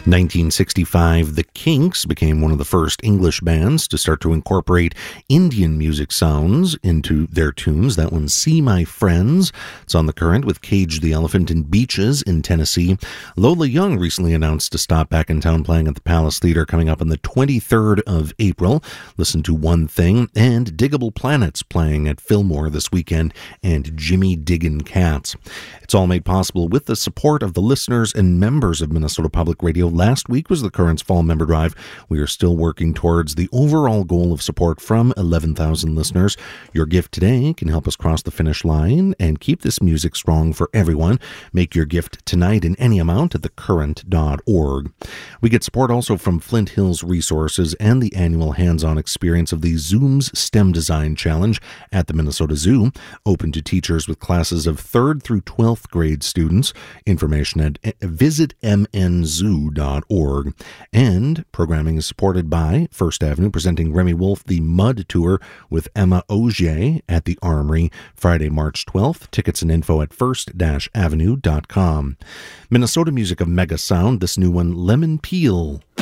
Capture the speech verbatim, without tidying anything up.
nineteen sixty-five, the Kinks became one of the first English bands to start to incorporate Indian music sounds into their tunes. That one's See My Friends. It's on The Current with Cage the Elephant and Beaches in Tennessee. Lola Young recently announced to stop back in town playing at the Palace Theatre coming up on the twenty-third of April. Listen to One Thing, and Diggable Planets playing at Fillmore this weekend, and Jimmy Diggin' Cats. It's all made possible with the support of the listeners and members of Minnesota Public Radio. Last week was the Current's Fall Member Drive. We are still working towards the overall goal of support from eleven thousand listeners. Your gift today can help us cross the finish line and keep this music strong for everyone. Make your gift tonight in any amount at the current dot org. We get support also from Flint Hills Resources and the annual hands-on experience of the Zoom's STEM Design Challenge at the Minnesota Zoo, open to teachers with classes of third through twelfth grade students. Information at visit m n zoo dot org. And programming is supported by First Avenue, presenting Remy Wolf the Mud Tour with Emma Augier at the Armory, Friday, March twelfth. Tickets and info at first avenue dot com. Minnesota music of Mega Sound, this new one, Lemon Peel.